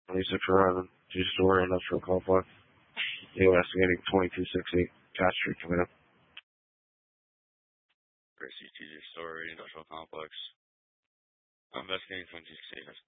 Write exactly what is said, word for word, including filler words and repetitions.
twenty-six eleven, two-story industrial complex. Investigating twenty-two sixty Cash Street, Tomato. Gracie, two-story industrial complex. I'm investigating twenty-two sixty.